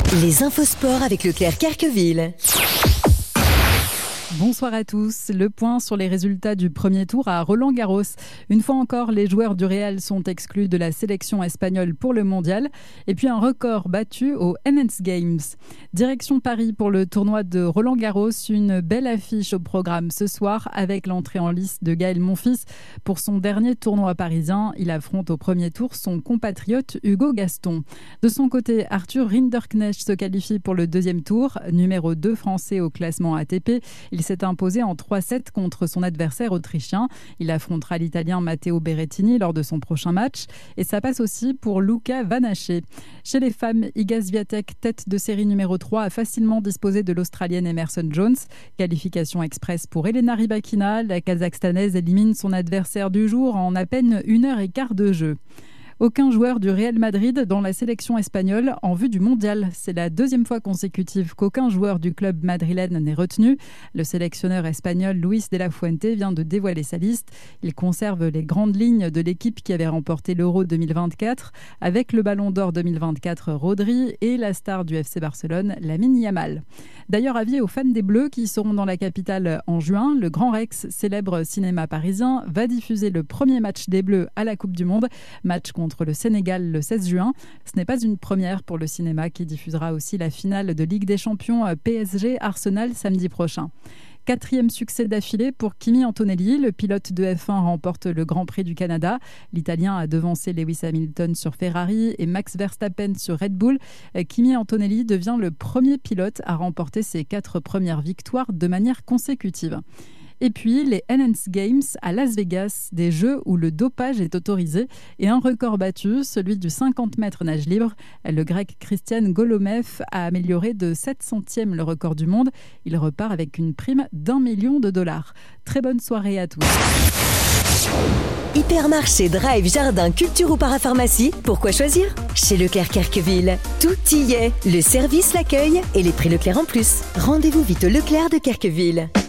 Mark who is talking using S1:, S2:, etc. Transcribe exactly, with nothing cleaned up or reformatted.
S1: Les infos sport avec Leclerc Carqueville.
S2: Bonsoir à tous. Le point sur les résultats du premier tour à Roland-Garros. Une fois encore, les joueurs du Real sont exclus de la sélection espagnole pour le mondial. Et puis un record battu aux Enhanced Games. Direction Paris pour le tournoi de Roland-Garros. Une belle affiche au programme ce soir avec l'entrée en lice de Gaël Monfils. Pour son dernier tournoi parisien, il affronte au premier tour son compatriote Hugo Gaston. De son côté, Arthur Rinderknecht se qualifie pour le deuxième tour. Numéro deux français au classement A T P. Il s'est imposé en trois sept contre son adversaire autrichien. Il affrontera l'Italien Matteo Berrettini lors de son prochain match. Et ça passe aussi pour Luca Van Hache. Chez les femmes, Iga Swiatek, tête de série numéro trois, a facilement disposé de l'Australienne Emerson Jones. Qualification express pour Elena Rybakina. La Kazakhstanaise élimine son adversaire du jour en à peine une heure et quart de jeu. Aucun joueur du Real Madrid dans la sélection espagnole en vue du mondial. C'est la deuxième fois consécutive qu'aucun joueur du club madrilène n'est retenu. Le sélectionneur espagnol Luis de la Fuente vient de dévoiler sa liste. Il conserve les grandes lignes de l'équipe qui avait remporté l'Euro deux mille vingt-quatre avec le Ballon d'Or deux mille vingt-quatre Rodri et la star du F C Barcelone Lamine Yamal. D'ailleurs, avis aux fans des Bleus qui seront dans la capitale en juin, le Grand Rex, célèbre cinéma parisien, va diffuser le premier match des Bleus à la Coupe du Monde. Match contre contre le Sénégal le seize juin. Ce n'est pas une première pour le cinéma qui diffusera aussi la finale de Ligue des Champions P S G-Arsenal samedi prochain. Quatrième succès d'affilée pour Kimi Antonelli. Le pilote de F un remporte le Grand Prix du Canada. L'Italien a devancé Lewis Hamilton sur Ferrari et Max Verstappen sur Red Bull. Kimi Antonelli devient le premier pilote à remporter ses quatre premières victoires de manière consécutive. Et puis, les Enhanced Games à Las Vegas, des jeux où le dopage est autorisé et un record battu, celui du cinquante mètres nage libre. Le grec Christian Golomev a amélioré de sept centièmes le record du monde. Il repart avec une prime d'un million de dollars. Très bonne soirée à tous.
S1: Hypermarché, drive, jardin, culture ou parapharmacie, pourquoi choisir? Chez Leclerc Carqueville, tout y est. Le service, l'accueil et les prix Leclerc en plus. Rendez-vous vite au Leclerc de Carqueville.